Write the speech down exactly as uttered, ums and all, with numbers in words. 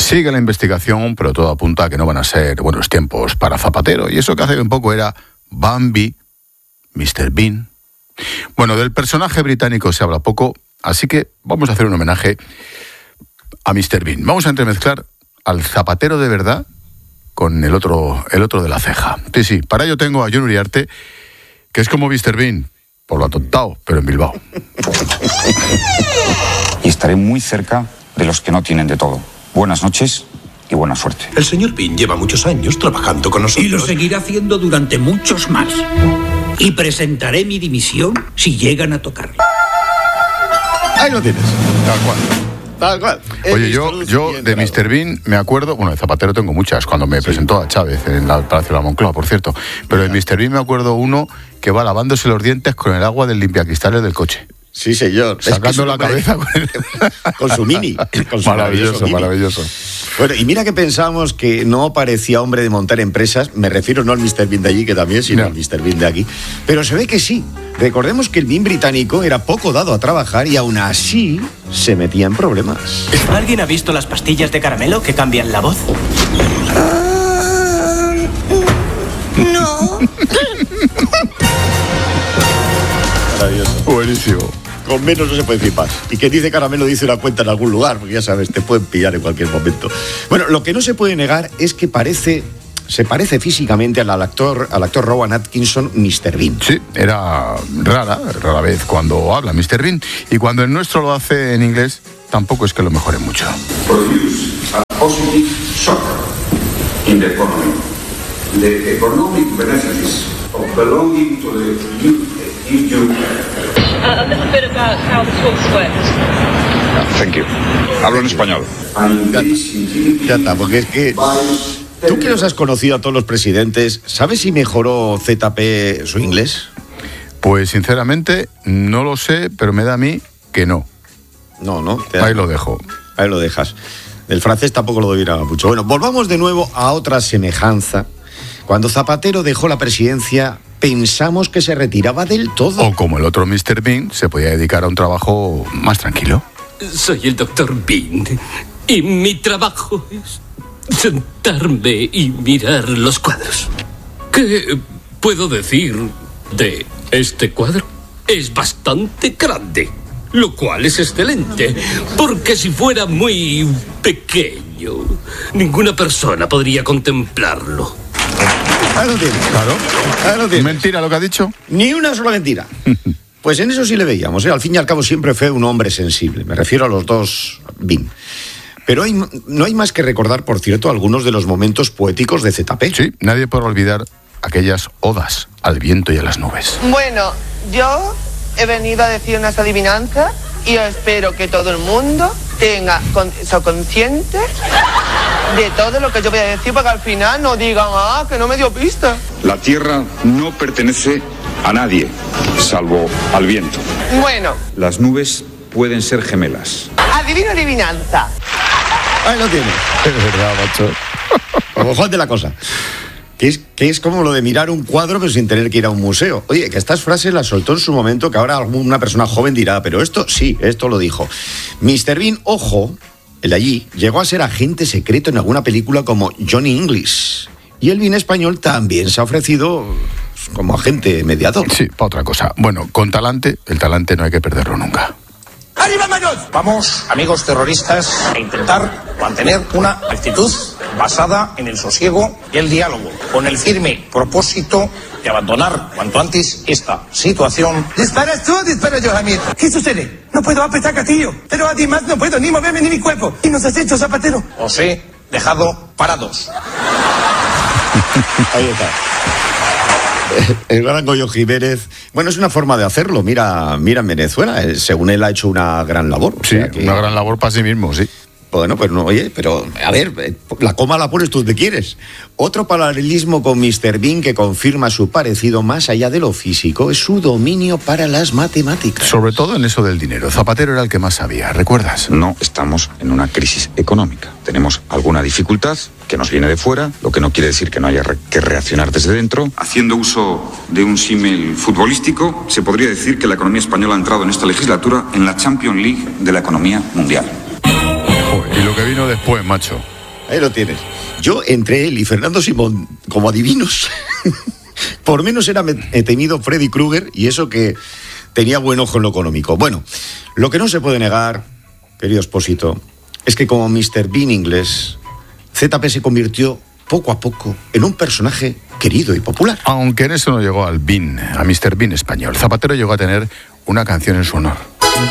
Sigue la investigación, pero todo apunta a que no van a ser buenos tiempos para Zapatero. Y eso que hace un poco era Bambi, mister Bean. Bueno, del personaje británico se habla poco, así que vamos a hacer un homenaje a mister Bean. Vamos a entremezclar al Zapatero de verdad con el otro, el otro de la ceja. Sí, sí, para ello tengo a Jon Uriarte, que es como mister Bean, por lo atontado, pero en Bilbao. Y estaré muy cerca de los que no tienen de todo. Buenas noches y buena suerte. El señor Bean lleva muchos años trabajando con nosotros. Y lo seguirá haciendo durante muchos más. Y presentaré mi dimisión si llegan a tocarlo. Ahí lo tienes. Tal cual. Tal cual. Oye, yo, yo de mister Bean me acuerdo, bueno, de Zapatero tengo muchas, cuando me sí. presentó a Chávez en el Palacio de la Moncloa, por cierto, pero de mister Bean me acuerdo uno que va lavándose los dientes con el agua del limpiacristales del coche. Sí, señor. Sacando es que la cabeza con, el... con su mini. Con su maravilloso, mini. maravilloso. Bueno, y mira que pensábamos que no parecía hombre de montar empresas, me refiero no al mister Bean de allí, que también, sino no. al mister Bean de aquí, pero se ve que sí. Recordemos que el Bean británico era poco dado a trabajar y aún así se metía en problemas. ¿Alguien ha visto las pastillas de caramelo que cambian la voz? Uh, no. Maravilloso. Buenísimo. Con menos no se puede decir más. Y quien dice caramelo dice una cuenta en algún lugar, porque ya sabes, te pueden pillar en cualquier momento. Bueno, lo que no se puede negar es que parece, se parece físicamente al actor, al actor Rowan Atkinson, mister Bean. Sí, era rara, rara vez cuando habla mister Bean. Y cuando el nuestro lo hace en inglés, tampoco es que lo mejore mucho. Produce a positive shock in the economy. The economic benefits of belonging to the E U. A little bit about how the talks went. Thank you. Hablo en español. Ya está, porque es que tú que los has conocido a todos los presidentes, ¿sabes si mejoró Z P su inglés? Pues sinceramente no lo sé, pero me da a mí que no. No, no. Ahí lo dejo. Ahí lo dejas. El francés tampoco lo doy mucho. Bueno, volvamos de nuevo a otra semejanza. Cuando Zapatero dejó la presidencia, pensamos que se retiraba del todo. O como el otro mister Bean, se podía dedicar a un trabajo más tranquilo. Soy el doctor Bean y mi trabajo es sentarme y mirar los cuadros. ¿Qué puedo decir de este cuadro? Es bastante grande, lo cual es excelente, porque si fuera muy pequeño, ninguna persona podría contemplarlo. Ahí lo tienes. Claro. Ahí lo tienes. ¿Mentira lo que ha dicho? Ni una sola mentira. Pues en eso sí le veíamos, ¿eh? Al fin y al cabo siempre fue un hombre sensible. Me refiero a los dos Bean. Pero hay, no hay más que recordar, por cierto, algunos de los momentos poéticos de Z P. Sí, nadie podrá olvidar aquellas odas al viento y a las nubes. Bueno, yo he venido a decir unas adivinanzas y yo espero que todo el mundo tenga con, sea consciente de todo lo que yo voy a decir, para que al final no digan, ah, que no me dio pista. La tierra no pertenece a nadie, salvo al viento. Bueno. Las nubes pueden ser gemelas. Adivino adivinanza. Ahí lo tienes. Es verdad, macho. Como Juan de la cosa. Que es, que es como lo de mirar un cuadro pero sin tener que ir a un museo. Oye, que estas frases las soltó en su momento, que ahora alguna persona joven dirá, pero esto sí, esto lo dijo. mister Bean, ojo, el de allí, llegó a ser agente secreto en alguna película como Johnny English. Y el Bean español también se ha ofrecido como agente mediador. Sí, para otra cosa. Bueno, con talante, el talante no hay que perderlo nunca. ¡Arriba manos! Vamos, amigos terroristas, a intentar mantener una actitud basada en el sosiego y el diálogo, con el firme propósito de abandonar cuanto antes esta situación. ¿Disparas tú o disparo yo, Jamir? ¿Qué sucede? No puedo apretar gatillo, pero además no puedo ni moverme ni mi cuerpo. ¿Y nos has hecho, Zapatero? Os he dejado parados. Ahí está. El gran Goyo Jiménez, bueno, es una forma de hacerlo. Mira, mira en Venezuela, según él ha hecho una gran labor. O sí, sea que... una gran labor para sí mismo, sí. Bueno, pues no, oye, pero a ver, la coma la pones tú donde quieres. Otro paralelismo con mister Bean que confirma su parecido más allá de lo físico es su dominio para las matemáticas. Sobre todo en eso del dinero. Zapatero era el que más sabía, ¿recuerdas? No estamos en una crisis económica. Tenemos alguna dificultad que nos viene de fuera, lo que no quiere decir que no haya re- que reaccionar desde dentro. Haciendo uso de un símil futbolístico, se podría decir que la economía española ha entrado en esta legislatura en la Champions League de la economía mundial. Y lo que vino después, macho. Ahí lo tienes. Yo, entre él y Fernando Simón, como adivinos, por menos era temido Freddy Krueger, y eso que tenía buen ojo en lo económico. Bueno, lo que no se puede negar, querido Expósito, es que como mister Bean inglés, Z P se convirtió poco a poco en un personaje querido y popular. Aunque en eso no llegó al Bean, a mister Bean español. Zapatero llegó a tener una canción en su honor.